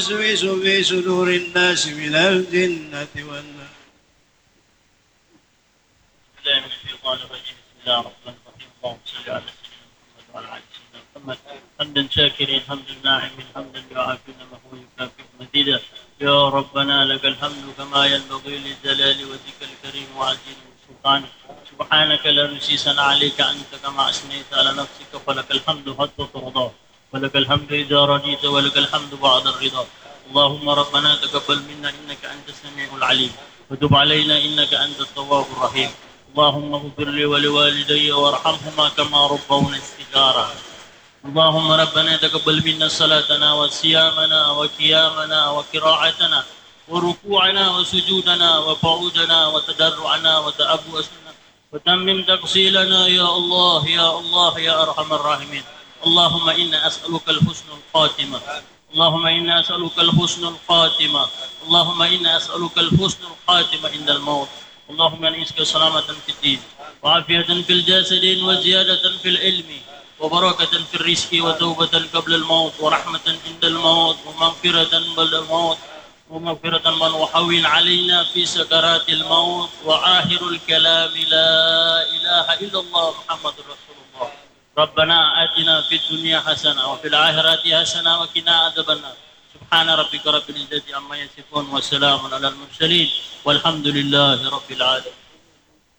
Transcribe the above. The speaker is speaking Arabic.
يوسوس في صدور الناس من الجنة والناس. بالله من الشيطان الرجيم. بسم الله الرحمن الرحيم. اللهم صل على سيدنا محمد وعلى ال سيدنا محمد حمدا شاكرين حمدا ناعمين حمدا يعافي نعمه ويكافئ مزيدا. يا ربنا لك الحمد كما ينبغي للجلال وجهك الكريم وعزيز سلطانك. سبحانك لا نحصي ثناء عليك انت كما اثنيت على نفسك، فلك الحمد حتى ترضى ولك الحمد اذا رضيت ولك الحمد بعد الرضا. اللهم ربنا تقبل منا انك انت السميع العليم وتب علينا انك انت التواب الرحيم. اللهم اغفر لي ولوالدي وارحمهما كما ربونا صغارا. اللهم ربنا تقبل منا صلاتنا وصيامنا وقيامنا وقراءتنا وركوعنا وسجودنا وقعودنا وتضرعنا وتأبوسنا وتمم تقصيلنا يا الله يا الله يا أرحم الراحمين. اللهم إنا أسألك الحسن الخاتمة. اللهم إنا أسألك الحسن الخاتمة. اللهم إنا أسألك الحسن الخاتمة عند الموت. اللهم انسك سلامة في الدين وعافية في الجسد وزيادة في العلم وبركة في الرزق وتوبة قبل الموت ورحمة عند الموت ومغفرة بعد الموت ومغفرة من وحول علينا في سكرات الموت وآخر الكلام لا إله إلا الله محمد رسول الله. ربنا آتنا في الدنيا حسنة وفي الآخرة حسنة وقنا عذاب النار. سبحان ربك رب العزة عما يصفون وسلام على المرسلين والحمد لله رب العالمين.